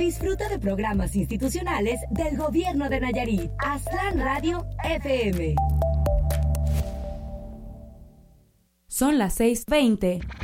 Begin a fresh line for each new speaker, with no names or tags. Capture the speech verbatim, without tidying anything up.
Disfruta de programas institucionales del Gobierno de Nayarit. Aztlán Radio F M.
Son las seis veinte.